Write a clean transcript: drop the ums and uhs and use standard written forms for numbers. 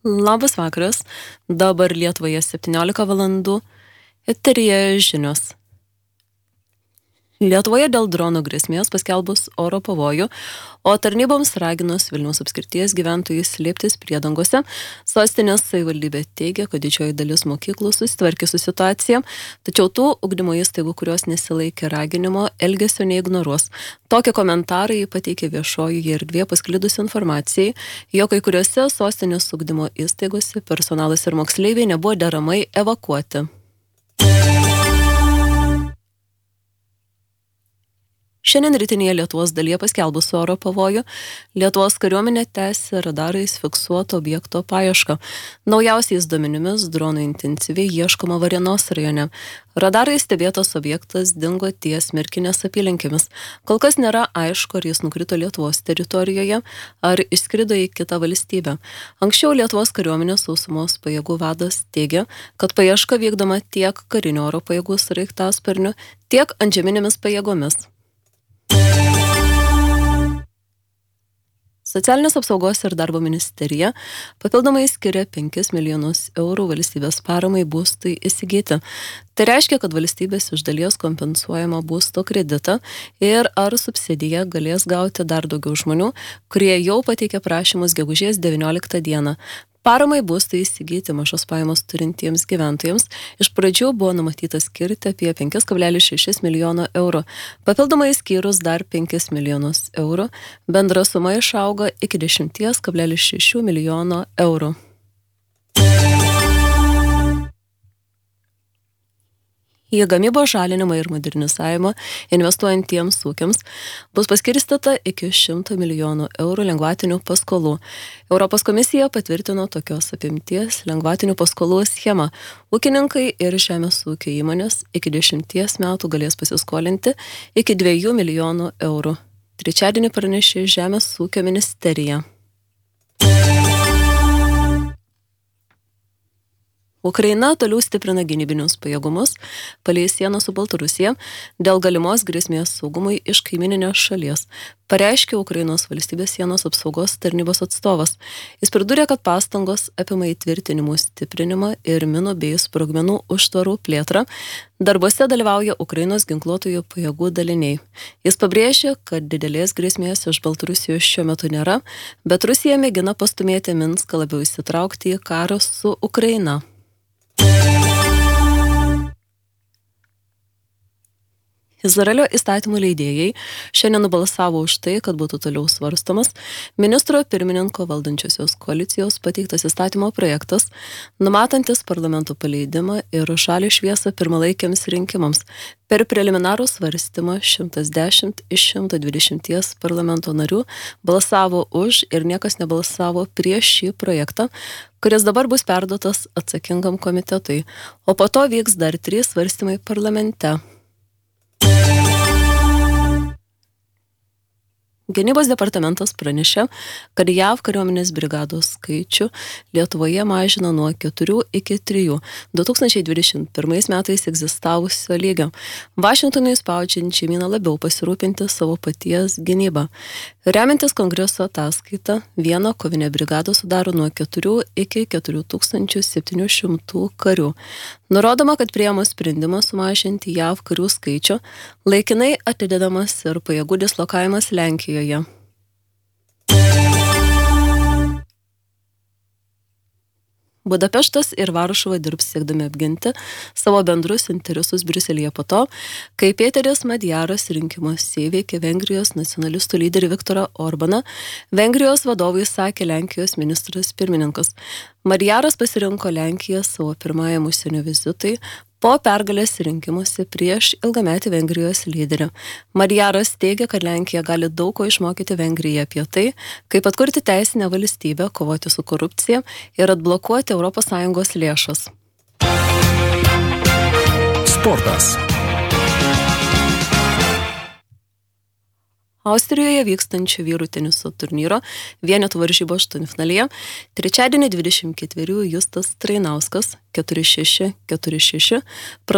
Labas vakaras, dabar Lietuvoje 17 valandų, eteryje žinios. Lietuvoje dėl dronų grėsmės paskelbus oro pavojų, o tarnyboms raginus Vilniaus apskrities gyventojus slėptis priedangose, sostinės savivaldybė teigia, kad didžioji dalis mokyklų susitvarkė su situacija, tačiau tų ugdymo įstaigų, kurios nesilaikė raginimo, elgesio neignoruos. Tokie komentarai pateikė viešojoje erdvėje pasklidus informacijai, jog kai kuriuose sostinės ugdymo įstaigose personalas ir moksleiviai nebuvo deramai evakuoti. Šiandien rytinėje Lietuvos dalyje paskelbus oro pavojų, Lietuvos kariuomenė tęsia radarais fiksuoto objekto paiešką. Naujausiais duomenimis dronų intensyviai ieškoma Varėnos rajone. Radarais stebėtas objektas dingo ties Merkinės apylinkėmis. Kol kas nėra aišku, ar jis nukrito Lietuvos teritorijoje, ar išskrido į kitą valstybę. Anksčiau Lietuvos kariuomenės sausumos pajėgų vadas teigia, kad paieška vykdoma tiek karinio oro pajėgų sraigtasparniu, tiek antžeminėmis pajėgomis. Socialinės apsaugos ir darbo ministerija papildomai skiria 5 milijonus eurų valstybės paramai būstui įsigyti. Tai reiškia, kad valstybės iš dalies kompensuojama būsto kreditą ir ar subsidiją galės gauti dar daugiau žmonių, kurie jau pateikė prašymus gegužės 19 dieną. Paramai būstui įsigyti mažos pajamos turintiems gyventojams iš pradžių buvo numatyta skirti apie 5,6 milijono eurų. Papildomai skyrus dar 5 milijonus eurų, bendra suma išauga iki 10,6 milijono eurų. Į gamybos žalinimą ir modernizavimą investuojantiems ūkiams bus paskirstyta iki 100 milijonų eurų lengvatinių paskolų. Europos komisija patvirtino tokios apimties lengvatinių paskolų schemą. Ūkininkai ir žemės ūkio įmonės iki 10 metų galės pasiskolinti iki 2 milijonų eurų. Trečiadienį pranešė Žemės ūkio ministerija. Ukraina toliau stiprina gynybinius pajėgumus palei sieną su Baltarusija dėl galimos grėsmės saugumui iš kaimyninės šalies, pareiškė Ukrainos valstybės sienos apsaugos tarnybos atstovas. Jis pridūrė, kad pastangos apima įtvirtinimų stiprinimą ir minų bei sprogmenų užtvarų plėtrą. Darbuose dalyvauja Ukrainos ginkluotojų pajėgų daliniai. Jis pabrėžė, kad didelės grėsmės iš Baltarusijos šiuo metu nėra, bet Rusija mėgina pastumėti Minską labiau įsitraukti į karą su Ukraina. Izraelio įstatymų leidėjai šiandien nubalsavo už tai, kad būtų toliau svarstomas ministro pirmininko valdančiosios koalicijos pateiktas įstatymo projektas, numatantis parlamento paleidimą ir žalią šviesą pirmalaikiams rinkimams. Per preliminarų svarstymą 110 iš 120 parlamento narių balsavo už ir niekas nebalsavo prieš šį projektą, kuris dabar bus perduotas atsakingam komitetui, o po to vyks dar 3 svarstymai parlamente. Gynybos departamentas pranešė, kad JAV kariuomenės brigados skaičių Lietuvoje mažina nuo 4 iki 3 2021 metais egzistavusio lygio. Vašingtonui spaudžiant žemyną labiau pasirūpinti savo paties gynybą. Remiantis kongreso ataskaita, viena kovinė brigada sudaro nuo 4 iki 4700 karių. Nurodoma, kad priėmus sprendimą sumažinti JAV karių skaičių, laikinai atidedamas ir pajėgų dislokavimas Lenkijoje. Budapeštas ir Varšuva dirbs siekdami apginti savo bendrus interesus Briuselyje po to, kai Pėteris Madjaras rinkimuose įveikė Vengrijos nacionalistų lyderį Viktorą Orbaną, Vengrijos vadovui sakė Lenkijos ministras pirmininkas. Madjaras pasirinko Lenkiją savo pirmajam užsienio vizitui po pergalės rinkimuose prieš ilgametį Vengrijos lyderį. Madjaras teigia, kad Lenkija gali daug ko išmokyti Vengriją apie tai, kaip atkurti teisinę valstybę, kovoti su korupcija ir atblokuoti ES lėšas. Sportas. Austrijoje vykstančio vyrų teniso turnyro vienetų varžybų aštuntfinalyje trečiadienį 24 Justas Trainauskas 4-6, 4-6